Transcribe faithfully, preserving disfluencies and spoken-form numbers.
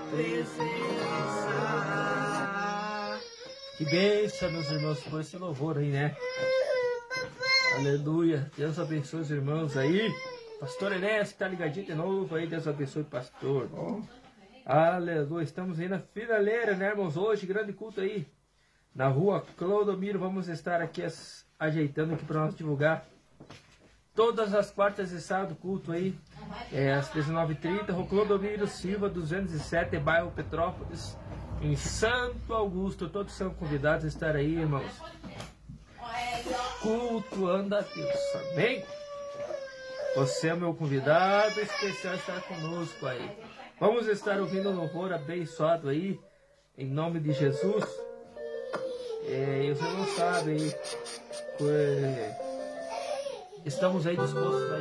presença. Que bênção, meus irmãos, por esse louvor aí, né? Aleluia. Deus abençoe os irmãos aí. Pastor Enéas, que tá ligadinho de novo aí. Deus abençoe o pastor. Bom. Aleluia. Estamos aí na finaleira, né, irmãos? Hoje, grande culto aí. Na rua Clodomiro. Vamos estar aqui as, ajeitando aqui para nós divulgar. Todas as quartas e sábado, culto aí. É, às dezenove e trinta. Rua Clodomiro Silva, duzentos e sete, bairro Petrópolis. Em Santo Augusto. Todos são convidados a estar aí, irmãos. Cultuando a Deus. Amém? Você é o meu convidado especial a estar conosco aí. Vamos estar ouvindo um louvor abençoado aí, em nome de Jesus. É, você não sabe aí, estamos aí dispostos a